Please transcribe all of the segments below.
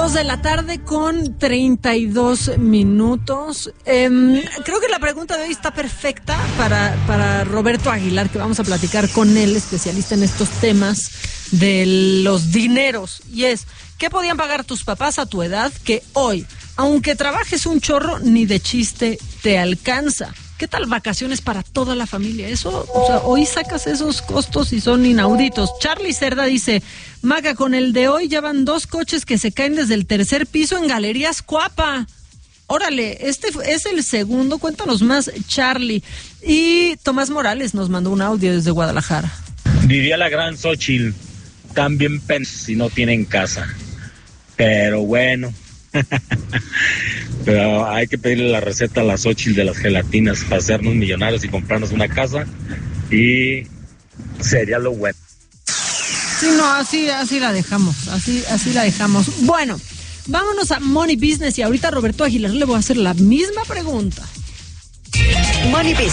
2:32 p.m. Creo que la pregunta de hoy está perfecta para Roberto Aguilar, que vamos a platicar con él, especialista en estos temas de los dineros. Y es, ¿qué podían pagar tus papás a tu edad que hoy, aunque trabajes un chorro, ni de chiste te alcanza? ¿Qué tal vacaciones para toda la familia? Eso, o sea, hoy sacas esos costos y son inauditos. Charlie Cerda dice, Maca, con el de hoy ya van 2 coches que se caen desde el 3er piso en Galerías Cuapa. Órale, este es el segundo, cuéntanos más, Charlie. Y Tomás Morales nos mandó un audio desde Guadalajara. Diría la gran Xochitl, también si no tienen casa. Pero bueno... Pero hay que pedirle la receta a la Xochitl de las gelatinas para hacernos millonarios y comprarnos una casa, y sería lo bueno. Sí, no, así la dejamos, así la dejamos. Bueno, vámonos a Money Business y ahorita a Roberto Aguilar le voy a hacer la misma pregunta. Money Business.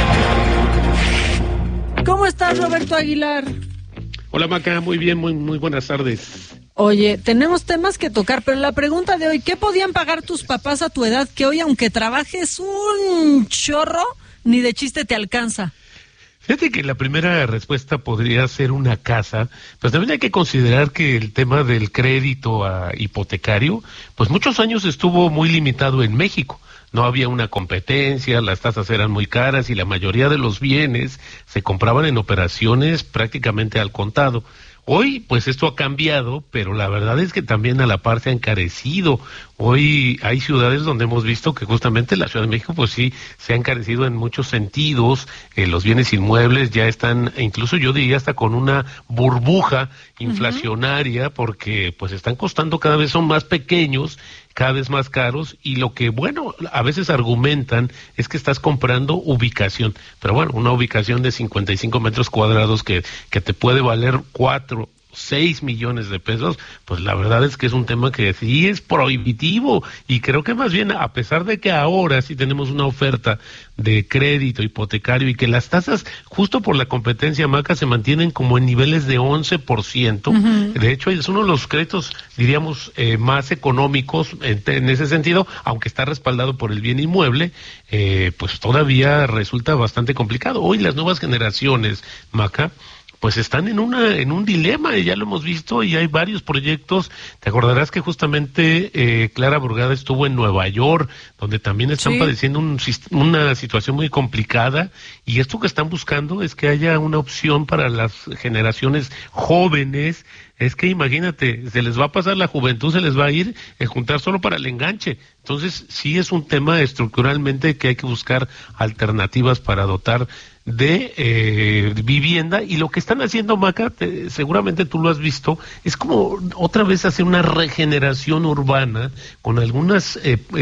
¿Cómo estás, Roberto Aguilar? Hola, Maca, muy bien, muy buenas tardes. Oye, tenemos temas que tocar, pero la pregunta de hoy, ¿qué podían pagar tus papás a tu edad que hoy, aunque trabajes un chorro, ni de chiste te alcanza? Fíjate que la primera respuesta podría ser una casa, pues también hay que considerar que el tema del crédito hipotecario, pues muchos años estuvo muy limitado en México. No había una competencia, las tasas eran muy caras y la mayoría de los bienes se compraban en operaciones prácticamente al contado. Hoy, pues esto ha cambiado, pero la verdad es que también a la par se ha encarecido. Hoy hay ciudades donde hemos visto que justamente la Ciudad de México, pues sí, se ha encarecido en muchos sentidos. Los bienes inmuebles ya están, incluso yo diría hasta con una burbuja inflacionaria, porque pues están costando, cada vez son más pequeños, cada vez más caros, y lo que, bueno, a veces argumentan es que estás comprando ubicación, pero bueno, una ubicación de 55 metros cuadrados que te puede valer 6 millones de pesos, pues la verdad es que es un tema que sí es prohibitivo, y creo que más bien, a pesar de que ahora sí tenemos una oferta de crédito hipotecario y que las tasas, justo por la competencia, Maca, se mantienen como en niveles de 11%, de hecho es uno de los créditos, diríamos, más económicos en ese sentido, aunque está respaldado por el bien inmueble, pues todavía resulta bastante complicado. Hoy las nuevas generaciones, Maca, pues están en un dilema, y ya lo hemos visto, y hay varios proyectos. Te acordarás que justamente Clara Burgada estuvo en Nueva York, donde también están padeciendo una situación muy complicada, y esto que están buscando es que haya una opción para las generaciones jóvenes. Es que imagínate, se les va a pasar la juventud, se les va a ir juntar solo para el enganche. Entonces sí es un tema estructuralmente que hay que buscar alternativas para dotar de vivienda, y lo que están haciendo, Maca, seguramente tú lo has visto, es como otra vez hacer una regeneración urbana con algunas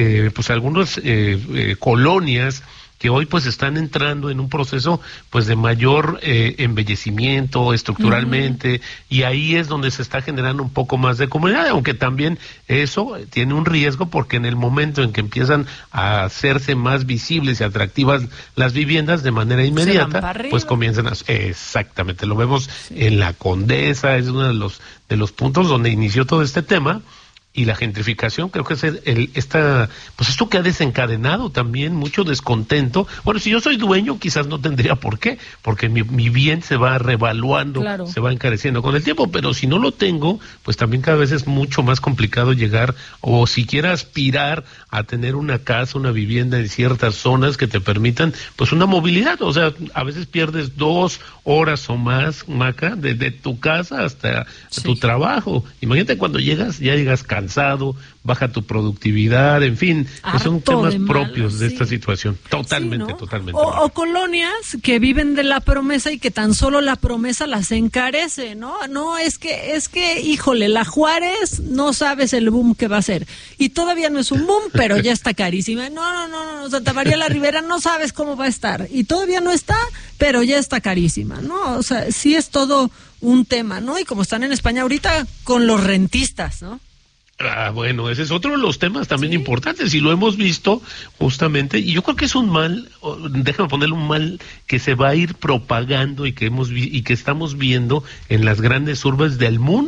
colonias que hoy pues están entrando en un proceso pues de mayor embellecimiento estructuralmente, y ahí es donde se está generando un poco más de comunidad, aunque también eso tiene un riesgo, porque en el momento en que empiezan a hacerse más visibles y atractivas las viviendas de manera inmediata, pues comienzan exactamente, lo vemos en la Condesa, es uno de los puntos donde inició todo este tema. Y la gentrificación, creo que es esto que ha desencadenado también mucho descontento. Bueno, si yo soy dueño, quizás no tendría por qué, porque mi bien se va revaluando, claro, se va encareciendo con el tiempo, pero si no lo tengo, pues también cada vez es mucho más complicado llegar, o siquiera aspirar a tener una casa, una vivienda en ciertas zonas que te permitan, pues una movilidad. O sea, a veces pierdes 2 horas o más, Maca, desde tu casa hasta tu trabajo. Imagínate cuando ya llegas cansado, baja tu productividad, en fin, pues son temas propios de esta situación. Totalmente, ¿no? Totalmente. O colonias que viven de la promesa y que tan solo la promesa las encarece, ¿no? No, es que, híjole, la Juárez no sabes el boom que va a ser. Y todavía no es un boom, pero ya está carísima. No, Santa María la Ribera no sabes cómo va a estar. Y todavía no está, pero ya está carísima, ¿no? O sea, sí es todo un tema, ¿no? Y como están en España ahorita con los rentistas, ¿no? Bueno, ese es otro de los temas también importantes, y lo hemos visto justamente, y yo creo que es un mal, déjame ponerle un mal que se va a ir propagando y que estamos viendo en las grandes urbes del mundo.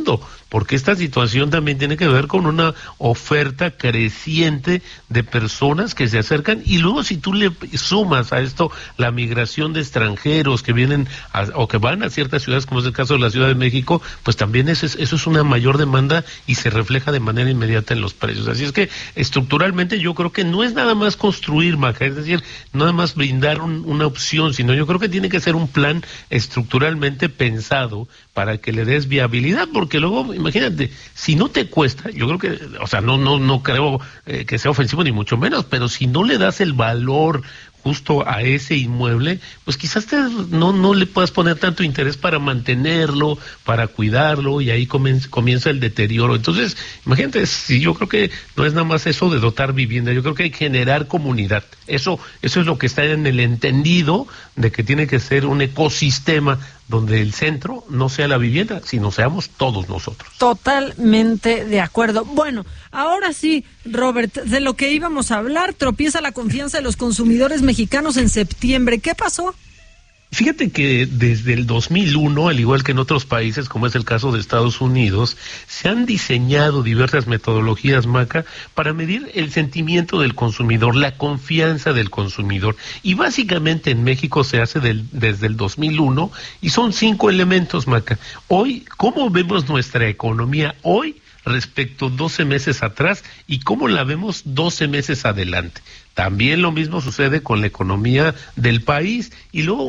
porque esta situación también tiene que ver con una oferta creciente de personas que se acercan, y luego si tú le sumas a esto la migración de extranjeros que vienen o que van a ciertas ciudades, como es el caso de la Ciudad de México, pues también eso es una mayor demanda y se refleja de manera inmediata en los precios. Así es que estructuralmente yo creo que no es nada más construir, Maca, es decir, nada más brindar una opción, sino yo creo que tiene que ser un plan estructuralmente pensado para que le des viabilidad, porque luego, imagínate, si no te cuesta, yo creo que, o sea, no creo que sea ofensivo ni mucho menos, pero si no le das el valor justo a ese inmueble, pues quizás no le puedas poner tanto interés para mantenerlo, para cuidarlo, y ahí comienza el deterioro. Entonces, imagínate, si yo creo que no es nada más eso de dotar vivienda, yo creo que hay que generar comunidad. Eso es lo que está en el entendido de que tiene que ser un ecosistema donde el centro no sea la vivienda, sino seamos todos nosotros. Totalmente de acuerdo. Bueno, ahora sí, Robert, de lo que íbamos a hablar, tropieza la confianza de los consumidores mexicanos en septiembre. ¿Qué pasó? Fíjate que desde el 2001, al igual que en otros países, como es el caso de Estados Unidos, se han diseñado diversas metodologías, Maca, para medir el sentimiento del consumidor, la confianza del consumidor. Y básicamente en México se hace desde el 2001, y son 5 elementos, Maca. Hoy, ¿cómo vemos nuestra economía hoy respecto 12 meses atrás y cómo la vemos 12 meses adelante? También lo mismo sucede con la economía del país, y luego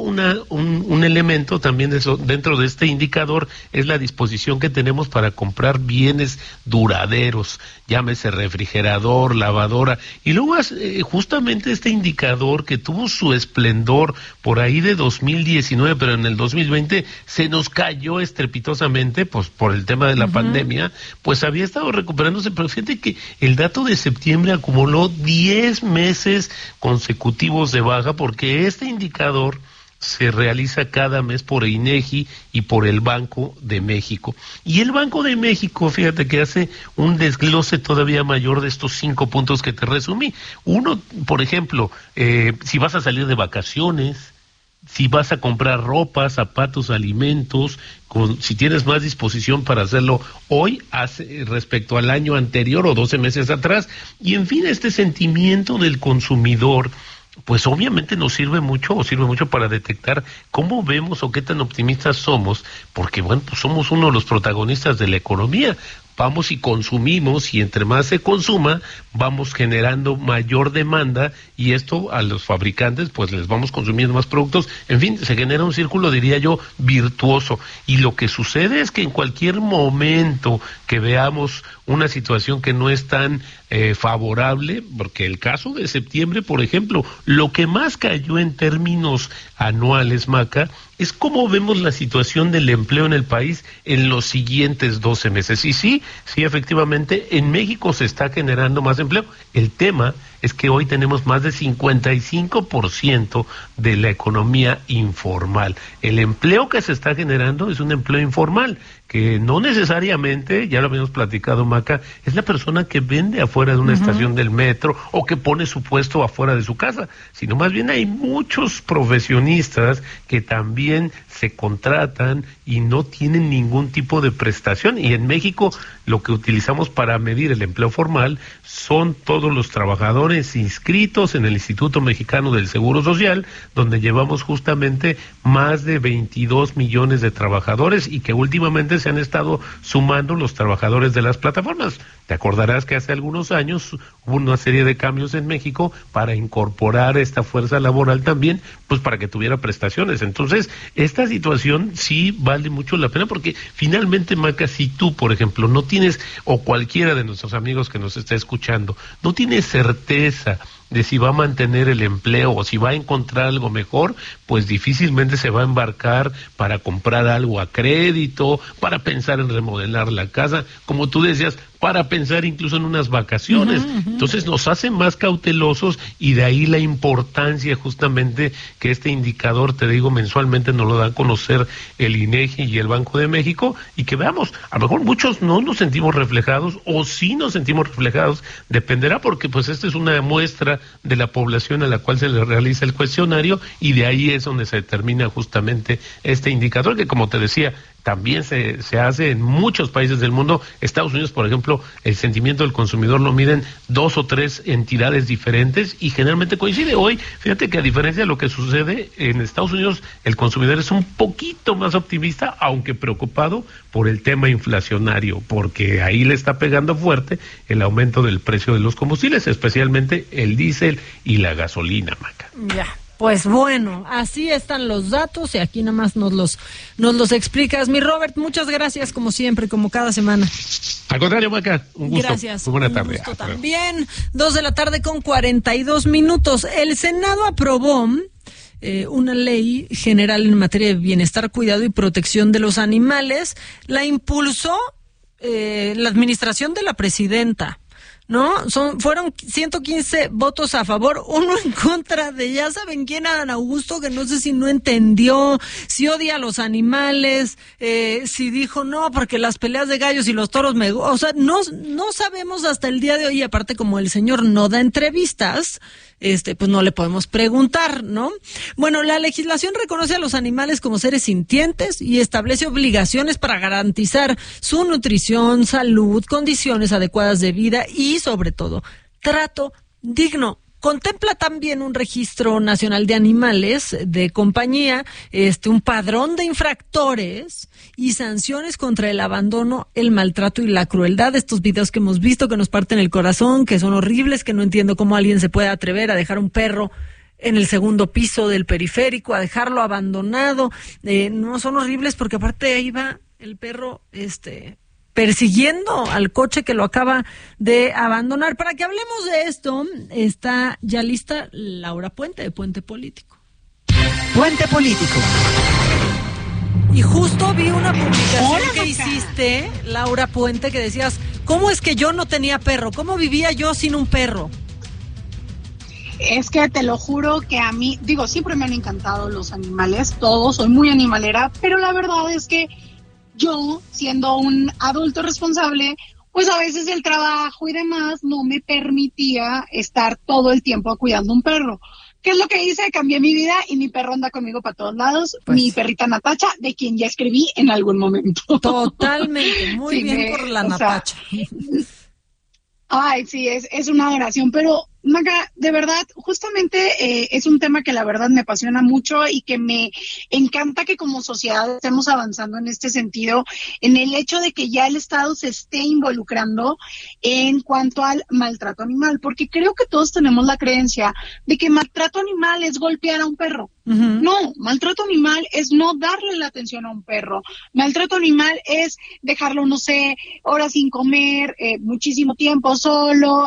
un elemento también dentro de este indicador es la disposición que tenemos para comprar bienes duraderos, llámese refrigerador, lavadora, y luego justamente este indicador que tuvo su esplendor por ahí de 2019, pero en el 2020 se nos cayó estrepitosamente, pues por el tema de la pandemia, pues había estado recuperándose, pero fíjate que el dato de septiembre acumuló 10 meses consecutivos de baja, porque este indicador se realiza cada mes por INEGI y por el Banco de México. Y el Banco de México, fíjate que hace un desglose todavía mayor de estos 5 puntos que te resumí. Uno, por ejemplo, si vas a salir de vacaciones, si vas a comprar ropa, zapatos, alimentos, si tienes más disposición para hacerlo hoy respecto al año anterior o 12 meses atrás, y en fin, este sentimiento del consumidor, pues obviamente nos sirve mucho para detectar cómo vemos o qué tan optimistas somos, porque bueno, pues somos uno de los protagonistas de la economía. Vamos y consumimos, y entre más se consuma, vamos generando mayor demanda, y esto a los fabricantes pues les vamos consumiendo más productos. En fin, se genera un círculo, diría yo, virtuoso. Y lo que sucede es que en cualquier momento que veamos una situación que no es tan favorable, porque el caso de septiembre, por ejemplo, lo que más cayó en términos anuales, Maca, es cómo vemos la situación del empleo en el país en los siguientes 12 meses. Y sí, efectivamente, en México se está generando más empleo. El tema es que hoy tenemos más de 55% de la economía informal. El empleo que se está generando es un empleo informal, que no necesariamente, ya lo habíamos platicado, Maca, es la persona que vende afuera de una estación del metro o que pone su puesto afuera de su casa, sino más bien hay muchos profesionistas que también se contratan y no tienen ningún tipo de prestación. Y en México lo que utilizamos para medir el empleo formal son todos los trabajadores inscritos en el Instituto Mexicano del Seguro Social, donde llevamos justamente más de 22 millones de trabajadores, y que últimamente se han estado sumando los trabajadores de las plataformas. Te acordarás que hace algunos años hubo una serie de cambios en México para incorporar esta fuerza laboral también, pues para que tuviera prestaciones. Entonces, esta situación sí vale mucho la pena, porque finalmente, Maca, si tú, por ejemplo, no tienes, o cualquiera de nuestros amigos que nos está escuchando, no tiene certeza de si va a mantener el empleo o si va a encontrar algo mejor, pues difícilmente se va a embarcar para comprar algo a crédito, para pensar en remodelar la casa, como tú decías, para pensar incluso en unas vacaciones. Entonces nos hace más cautelosos, y de ahí la importancia justamente que este indicador, te digo, mensualmente nos lo da a conocer el INEGI y el Banco de México, y que veamos, a lo mejor muchos no nos sentimos reflejados, o sí nos sentimos reflejados, dependerá, porque pues esta es una muestra de la población a la cual se le realiza el cuestionario, y de ahí es donde se determina justamente este indicador, que como te decía, también se hace en muchos países del mundo. Estados Unidos, por ejemplo, el sentimiento del consumidor lo miden 2 o 3 entidades diferentes y generalmente coincide. Hoy, fíjate que a diferencia de lo que sucede en Estados Unidos, el consumidor es un poquito más optimista, aunque preocupado por el tema inflacionario, porque ahí le está pegando fuerte el aumento del precio de los combustibles, especialmente el diésel y la gasolina, Maca. Ya. Pues bueno, así están los datos y aquí nada más nos los explicas. Mi Robert, muchas gracias como siempre, como cada semana. Al contrario, Maca, un gusto. Gracias. Muy buena tarde. Un gusto también. 2:42 p.m. El Senado aprobó una ley general en materia de bienestar, cuidado y protección de los animales. La impulsó la administración de la presidenta. ¿No? Fueron 115 votos a favor, 1 en contra de, ya saben quién, Adán Augusto, que no sé si no entendió, si odia a los animales, si dijo no, porque las peleas de gallos y los toros o sea, no sabemos hasta el día de hoy, aparte como el señor no da entrevistas, pues no le podemos preguntar, ¿no? Bueno, la legislación reconoce a los animales como seres sintientes y establece obligaciones para garantizar su nutrición, salud, condiciones adecuadas de vida y, sobre todo, trato digno. Contempla también un registro nacional de animales de compañía, un padrón de infractores y sanciones contra el abandono, el maltrato y la crueldad. Estos videos que hemos visto que nos parten el corazón, que son horribles, que no entiendo cómo alguien se puede atrever a dejar un perro en el segundo piso del periférico, a dejarlo abandonado. No, son horribles porque aparte ahí va el perro, persiguiendo al coche que lo acaba de abandonar. Para que hablemos de esto, está ya lista Laura Puente, de Puente Político. Puente Político. Y justo vi una publicación que hiciste, Laura Puente, que decías, ¿cómo es que yo no tenía perro? ¿Cómo vivía yo sin un perro? Es que te lo juro que a mí, siempre me han encantado los animales, todos, soy muy animalera, pero la verdad es que yo, siendo un adulto responsable, pues a veces el trabajo y demás no me permitía estar todo el tiempo cuidando un perro. ¿Qué es lo que hice? Cambié mi vida y mi perro anda conmigo para todos lados. Pues, mi perrita Natacha, de quien ya escribí en algún momento. Totalmente, muy bien por la Natacha. Ay, sí, es una adoración, pero Maca, de verdad, justamente es un tema que la verdad me apasiona mucho y que me encanta que como sociedad estemos avanzando en este sentido, en el hecho de que ya el Estado se esté involucrando en cuanto al maltrato animal, porque creo que todos tenemos la creencia de que maltrato animal es golpear a un perro. Uh-huh. No, maltrato animal es no darle la atención a un perro. Maltrato animal es dejarlo, no sé, horas sin comer, muchísimo tiempo solo,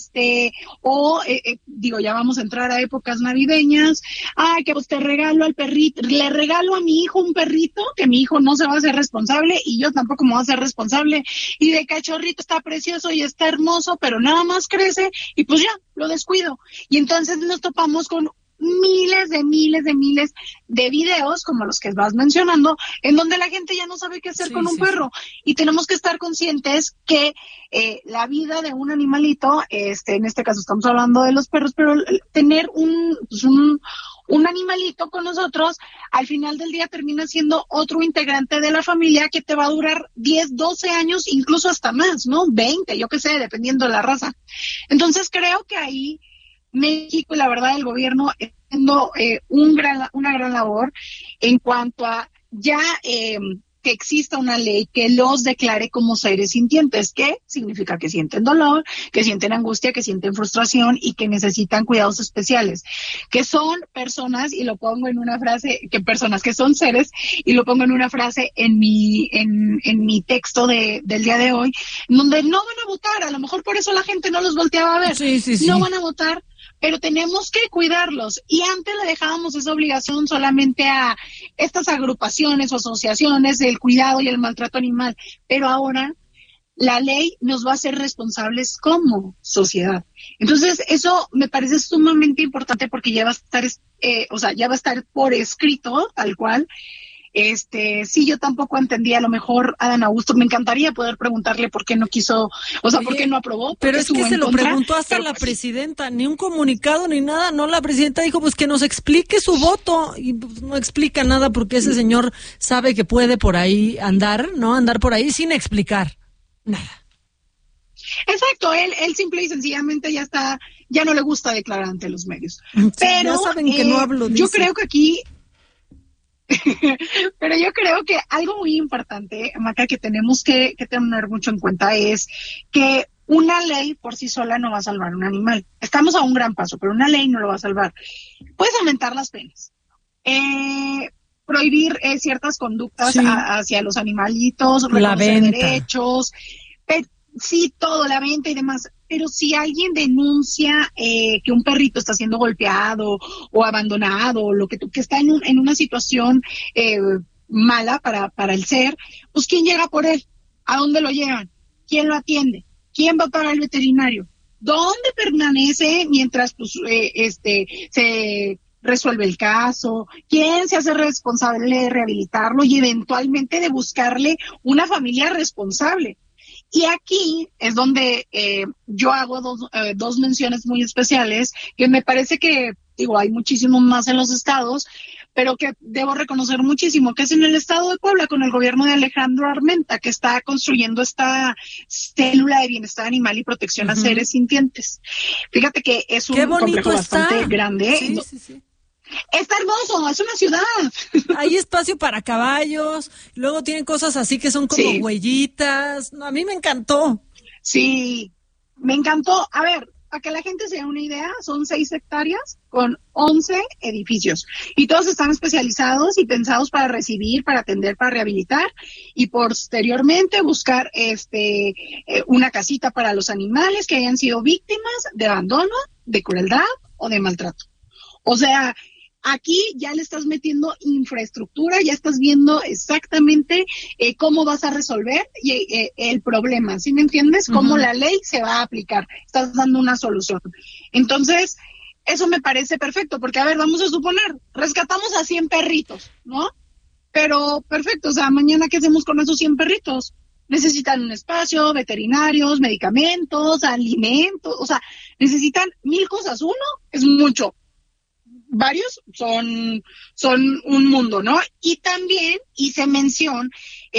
ya vamos a entrar a épocas navideñas. Ay, que pues te regalo al perrito, le regalo a mi hijo un perrito, que mi hijo no se va a hacer responsable y yo tampoco me voy a hacer responsable. Y de cachorrito está precioso y está hermoso, pero nada más crece y pues ya, lo descuido. Y entonces nos topamos con miles de videos, como los que vas mencionando, en donde la gente ya no sabe qué hacer con un perro. Y tenemos que estar conscientes que la vida de un animalito, en este caso estamos hablando de los perros, pero tener un animalito con nosotros, al final del día termina siendo otro integrante de la familia que te va a durar 10, 12 años, incluso hasta más, ¿no? 20, yo qué sé, dependiendo de la raza. Entonces creo que ahí México y la verdad el gobierno está haciendo una gran labor en cuanto a ya que exista una ley que los declare como seres sintientes, que significa que sienten dolor, que sienten angustia, que sienten frustración y que necesitan cuidados especiales, que son personas, y lo pongo en una frase, que son seres, y lo pongo en una frase en mi texto del día de hoy, donde no van a votar, a lo mejor por eso la gente no los volteaba a ver, no van a votar, pero tenemos que cuidarlos. Y antes le dejábamos esa obligación solamente a estas agrupaciones o asociaciones del cuidado y el maltrato animal, pero ahora la ley nos va a hacer responsables como sociedad. Entonces eso me parece sumamente importante porque ya va a estar, ya va a estar por escrito, tal cual, Sí, yo tampoco entendía, a lo mejor Adán Augusto, me encantaría poder preguntarle por qué no quiso, o sea, Oye, por qué no aprobó. Pero es que se lo preguntó hasta pero la pues, presidenta, ni un comunicado ni nada, no, la presidenta dijo pues que nos explique su voto y pues, no explica nada porque ese señor sabe que puede por ahí andar, ¿no? Andar por ahí sin explicar nada. Exacto, él simple y sencillamente ya no le gusta declarar ante los medios. Sí, Pero ya saben que no hablo, yo dice. creo que aquí pero yo creo que algo muy importante, Maca, que tenemos que tener mucho en cuenta es que una ley por sí sola no va a salvar un animal. Estamos a un gran paso, pero una ley no lo va a salvar. Puedes aumentar las penas, prohibir ciertas conductas Sí. hacia los animalitos, La reconocer venta. derechos, sí, todo, la venta y demás. Pero si alguien denuncia que un perrito está siendo golpeado o abandonado, o que está en una situación mala para el ser, pues ¿quién llega por él? ¿A dónde lo llevan? ¿Quién lo atiende? ¿Quién va a pagar el veterinario? ¿Dónde permanece mientras pues se resuelve el caso? ¿Quién se hace responsable de rehabilitarlo y eventualmente de buscarle una familia responsable? Y aquí es donde yo hago dos menciones muy especiales que me parece que, digo, hay muchísimos más en los estados, pero que debo reconocer muchísimo, que es en el estado de Puebla con el gobierno de Alejandro Armenta, que está construyendo esta célula de bienestar animal y protección a seres sintientes. Fíjate que es un complejo bastante grande. Sí, sí, sí. Está hermoso, es una ciudad. Hay espacio para caballos, luego tienen cosas así que son como huellitas. No, a mí me encantó. Sí, me encantó. A ver, para que la gente se dé una idea, son 6 hectáreas con 11 edificios y todos están especializados y pensados para recibir, para atender, para rehabilitar y posteriormente buscar una casita para los animales que hayan sido víctimas de abandono, de crueldad o de maltrato. O sea, aquí ya le estás metiendo infraestructura, ya estás viendo exactamente cómo vas a resolver el problema, ¿sí me entiendes? Cómo la ley se va a aplicar, estás dando una solución. Entonces, eso me parece perfecto, porque a ver, vamos a suponer, rescatamos a 100 perritos, ¿no? Pero, perfecto, o sea, mañana, ¿qué hacemos con esos 100 perritos? Necesitan un espacio, veterinarios, medicamentos, alimentos, o sea, necesitan 1000 cosas. Uno es mucho. Varios son un mundo, ¿no? Y también hice mención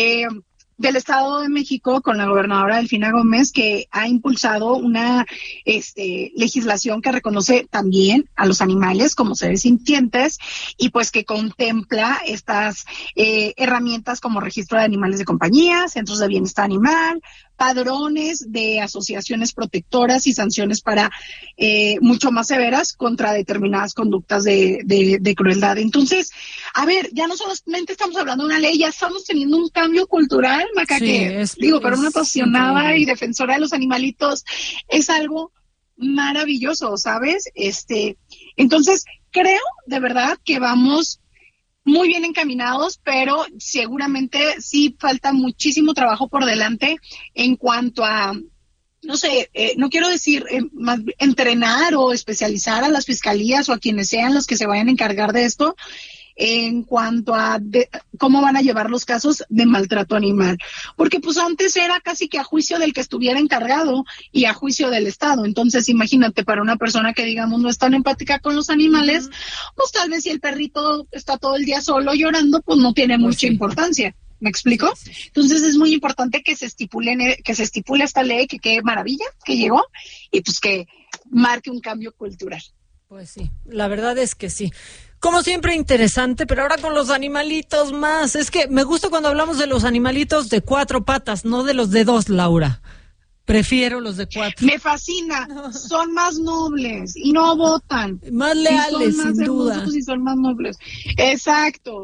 del Estado de México con la gobernadora Delfina Gómez, que ha impulsado una legislación que reconoce también a los animales como seres sintientes y pues que contempla estas herramientas como registro de animales de compañía, centros de bienestar animal, padrones de asociaciones protectoras y sanciones para mucho más severas contra determinadas conductas de crueldad. Entonces, a ver, ya no solamente estamos hablando de una ley, ya estamos teniendo un cambio cultural, Maca, Sí, para una apasionada increíble y defensora de los animalitos, es algo maravilloso, ¿sabes? Entonces, creo de verdad que vamos muy bien encaminados, pero seguramente sí falta muchísimo trabajo por delante en cuanto a, no sé, no quiero decir más entrenar o especializar a las fiscalías o a quienes sean los que se vayan a encargar de esto en cuanto a cómo van a llevar los casos de maltrato animal. Porque pues antes era casi que a juicio del que estuviera encargado y a juicio del Estado. Entonces imagínate, para una persona que digamos no es tan empática con los animales, pues tal vez si el perrito está todo el día solo llorando, pues no tiene mucha importancia. ¿Me explico? Entonces es muy importante que se estipule esta ley, que qué maravilla que llegó y pues que marque un cambio cultural. Pues sí, la verdad es que sí. Como siempre, interesante, pero ahora con los animalitos más. Es que me gusta cuando hablamos de los animalitos de 4 patas, no de los de 2, Laura. Prefiero los de 4. Me fascina, son más nobles y no botan. Más leales, son más sin duda. Y son más nobles. Exacto.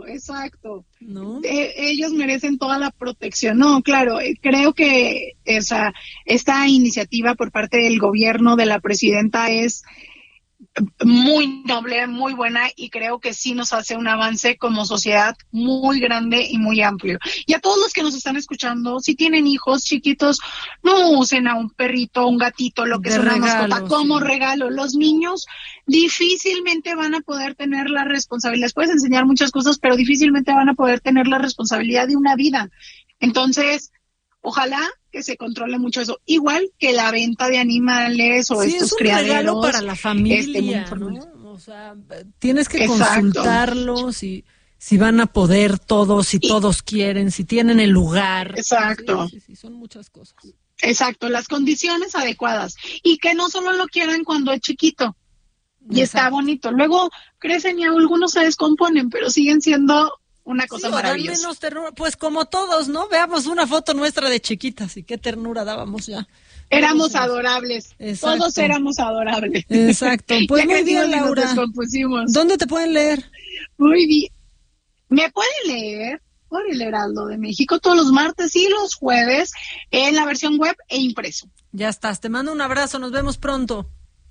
¿No? Ellos merecen toda la protección. No, claro, creo que esta iniciativa por parte del gobierno de la presidenta es muy noble, muy buena, y creo que sí nos hace un avance como sociedad muy grande y muy amplio. Y a todos los que nos están escuchando, si tienen hijos chiquitos, no usen a un perrito, un gatito, lo que es una mascota como regalo. Los niños difícilmente van a poder tener la responsabilidad. Les puedes enseñar muchas cosas, pero difícilmente van a poder tener la responsabilidad de una vida. Entonces, ojalá que se controle mucho eso. Igual que la venta de animales o estos criaderos. Es un regalo para la familia, ¿no? O sea, tienes que consultarlos y si van a poder todos, si todos quieren, si tienen el lugar. Exacto. Sí, son muchas cosas. Exacto, las condiciones adecuadas. Y que no solo lo quieran cuando es chiquito. Y está bonito. Luego crecen y algunos se descomponen, pero siguen siendo una cosa maravillosa. Menos ternura, pues como todos, ¿no? Veamos una foto nuestra de chiquitas y qué ternura dábamos ya. Éramos adorables. Exacto. Todos éramos adorables. Exacto. Pues muy bien, Laura. ¿Dónde te pueden leer? Muy bien. Me pueden leer por el Heraldo de México todos los martes y los jueves en la versión web e impreso. Ya estás. Te mando un abrazo. Nos vemos pronto.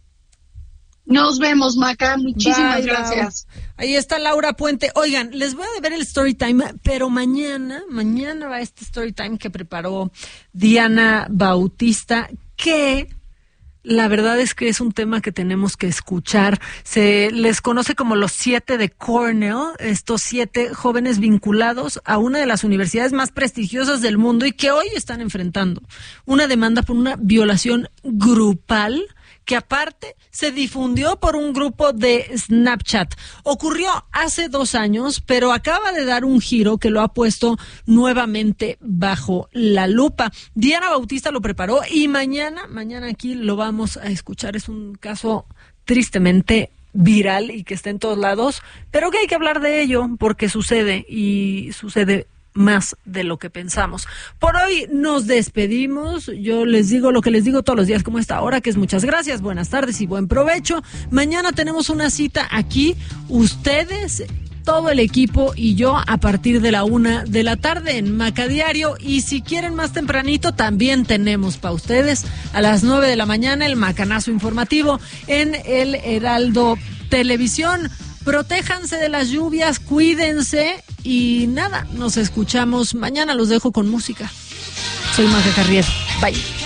Nos vemos, Maca. Muchísimas gracias. Ahí está Laura Puente. Oigan, les voy a deber el story time, pero mañana va este story time que preparó Diana Bautista, que la verdad es que es un tema que tenemos que escuchar. Se les conoce como los 7 de Cornell, estos 7 jóvenes vinculados a una de las universidades más prestigiosas del mundo y que hoy están enfrentando una demanda por una violación grupal que aparte se difundió por un grupo de Snapchat. Ocurrió hace 2 años, pero acaba de dar un giro que lo ha puesto nuevamente bajo la lupa. Diana Bautista lo preparó y mañana aquí lo vamos a escuchar. Es un caso tristemente viral y que está en todos lados, pero que hay que hablar de ello porque sucede y sucede más de lo que pensamos. Por hoy nos despedimos. Yo les digo lo que les digo todos los días como esta hora, que es muchas gracias, buenas tardes y buen provecho. Mañana tenemos una cita aquí, ustedes, todo el equipo y yo a partir de la 1 de la tarde en Maca Diario, y si quieren más tempranito también tenemos para ustedes a las 9 de la mañana el macanazo informativo en el Heraldo Televisión. Protéjanse de las lluvias, cuídense y nada, nos escuchamos mañana. Los dejo con música. Soy Maca Carrier. Bye.